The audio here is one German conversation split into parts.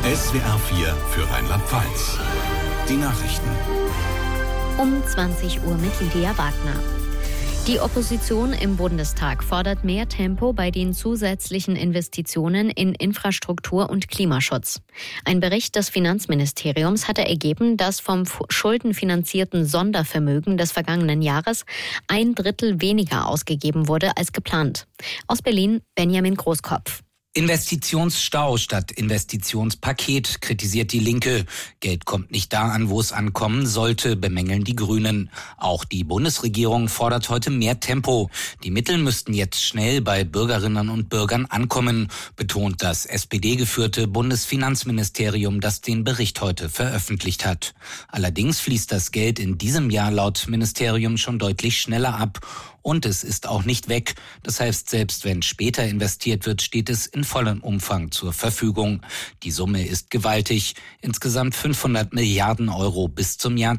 SWR 4 für Rheinland-Pfalz. Die Nachrichten. Um 20 Uhr mit Lydia Wagner. Die Opposition im Bundestag fordert mehr Tempo bei den zusätzlichen Investitionen in Infrastruktur und Klimaschutz. Ein Bericht des Finanzministeriums hatte ergeben, dass vom schuldenfinanzierten Sondervermögen des vergangenen Jahres 1/3 weniger ausgegeben wurde als geplant. Aus Berlin Benjamin Großkopf. Investitionsstau statt Investitionspaket, kritisiert die Linke. Geld kommt nicht da an, wo es ankommen sollte, bemängeln die Grünen. Auch die Bundesregierung fordert heute mehr Tempo. Die Mittel müssten jetzt schnell bei Bürgerinnen und Bürgern ankommen, betont das SPD-geführte Bundesfinanzministerium, das den Bericht heute veröffentlicht hat. Allerdings fließt das Geld in diesem Jahr laut Ministerium schon deutlich schneller ab. Und es ist auch nicht weg. Das heißt, selbst wenn später investiert wird, steht es in vollem Umfang zur Verfügung. Die Summe ist gewaltig. Insgesamt 500 Milliarden Euro bis zum Jahr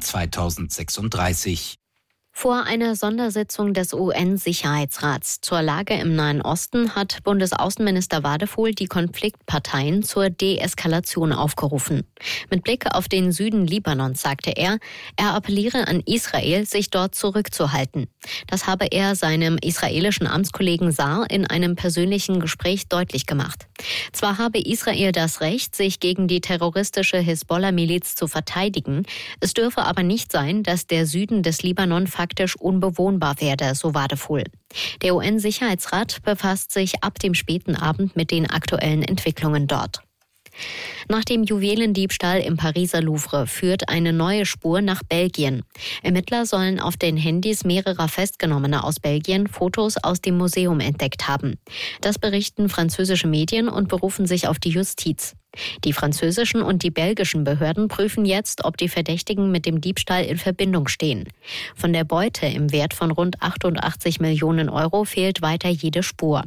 2036. Vor einer Sondersitzung des UN-Sicherheitsrats zur Lage im Nahen Osten hat Bundesaußenminister Wadefuhl die Konfliktparteien zur Deeskalation aufgerufen. Mit Blick auf den Süden Libanons sagte er appelliere an Israel, sich dort zurückzuhalten. Das habe er seinem israelischen Amtskollegen Saar in einem persönlichen Gespräch deutlich gemacht. Zwar habe Israel das Recht, sich gegen die terroristische Hisbollah-Miliz zu verteidigen, es dürfe aber nicht sein, dass der Süden des Libanon faktisch unbewohnbar werde, so Wadefuhl. Der UN-Sicherheitsrat befasst sich ab dem späten Abend mit den aktuellen Entwicklungen dort. Nach dem Juwelendiebstahl im Pariser Louvre führt eine neue Spur nach Belgien. Ermittler sollen auf den Handys mehrerer Festgenommener aus Belgien Fotos aus dem Museum entdeckt haben. Das berichten französische Medien und berufen sich auf die Justiz. Die französischen und die belgischen Behörden prüfen jetzt, ob die Verdächtigen mit dem Diebstahl in Verbindung stehen. Von der Beute im Wert von rund 88 Millionen Euro fehlt weiter jede Spur.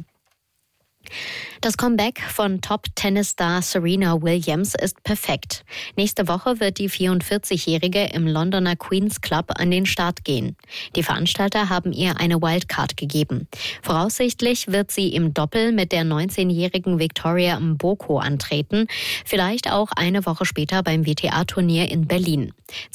Das Comeback von Top-Tennisstar Serena Williams ist perfekt. Nächste Woche wird die 44-Jährige im Londoner Queen's Club an den Start gehen. Die Veranstalter haben ihr eine Wildcard gegeben. Voraussichtlich wird sie im Doppel mit der 19-jährigen Victoria Mboko antreten, vielleicht auch eine Woche später beim WTA-Turnier in Berlin.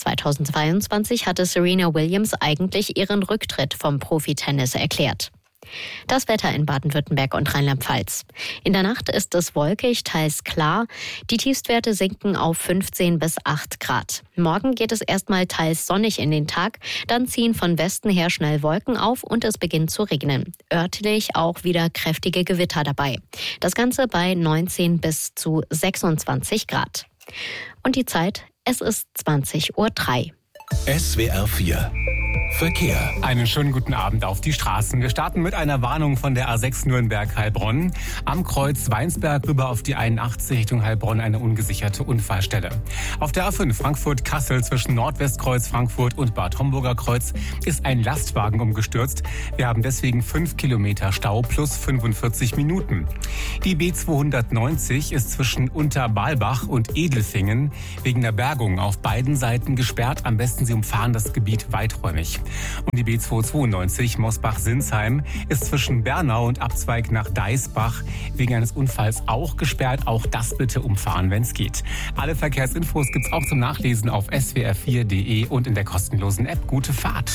2022 hatte Serena Williams eigentlich ihren Rücktritt vom Profitennis erklärt. Das Wetter in Baden-Württemberg und Rheinland-Pfalz. In der Nacht ist es wolkig, teils klar. Die Tiefstwerte sinken auf 15 bis 8 Grad. Morgen geht es erstmal teils sonnig in den Tag. Dann ziehen von Westen her schnell Wolken auf und es beginnt zu regnen. Örtlich auch wieder kräftige Gewitter dabei. Das Ganze bei 19 bis zu 26 Grad. Und die Zeit, es ist 20:03 Uhr. SWR 4 Verkehr. Einen schönen guten Abend auf die Straßen. Wir starten mit einer Warnung von der A6 Nürnberg-Heilbronn. Am Kreuz Weinsberg rüber auf die 81 Richtung Heilbronn eine ungesicherte Unfallstelle. Auf der A5 Frankfurt-Kassel zwischen Nordwestkreuz Frankfurt und Bad Homburger Kreuz ist ein Lastwagen umgestürzt. Wir haben deswegen 5 Kilometer Stau plus 45 Minuten. Die B290 ist zwischen Unterbalbach und Edelfingen wegen der Bergung auf beiden Seiten gesperrt. Am besten Sie umfahren das Gebiet weiträumig. Und die B292 Mosbach-Sinsheim ist zwischen Bernau und Abzweig nach Deisbach wegen eines Unfalls auch gesperrt. Auch das bitte umfahren, wenn es geht. Alle Verkehrsinfos gibt's auch zum Nachlesen auf swr4.de und in der kostenlosen App. Gute Fahrt.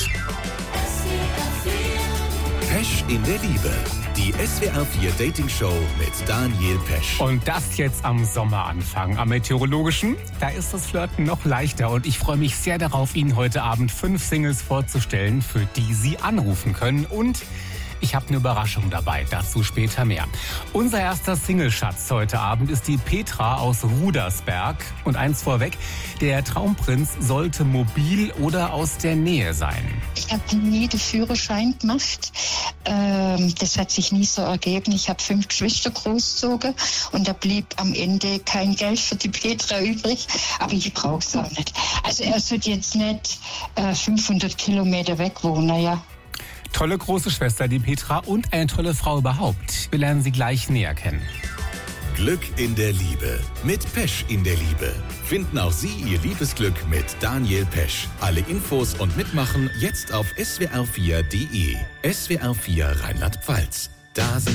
Pesch in der Liebe. Die SWR 4 Dating Show mit Daniel Pesch. Und das jetzt am Sommeranfang. Am Meteorologischen, da ist das Flirten noch leichter. Und ich freue mich sehr darauf, Ihnen heute Abend 5 Singles vorzustellen, für die Sie anrufen können. Und ich habe eine Überraschung dabei, dazu später mehr. Unser erster Singleschatz heute Abend ist die Petra aus Rudersberg. Und eins vorweg, der Traumprinz sollte mobil oder aus der Nähe sein. Ich habe nie den Führerschein gemacht. Das hat sich nie so ergeben. Ich habe 5 Geschwister großgezogen und da blieb am Ende kein Geld für die Petra übrig. Aber ich brauche es auch nicht. Also er sollte jetzt nicht 500 Kilometer weg wohnen, ja. Tolle große Schwester, die Petra, und eine tolle Frau überhaupt. Wir lernen sie gleich näher kennen. Glück in der Liebe. Mit Pesch in der Liebe. Finden auch Sie Ihr Liebesglück mit Daniel Pesch. Alle Infos und Mitmachen jetzt auf swr4.de. SWR 4 Rheinland-Pfalz. Da sind